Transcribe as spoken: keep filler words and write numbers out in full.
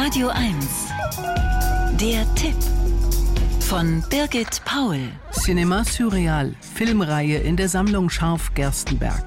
Radio eins. Der Tipp von Birgit Paul. Cinema Surreal, Filmreihe in der Sammlung Scharf-Gerstenberg.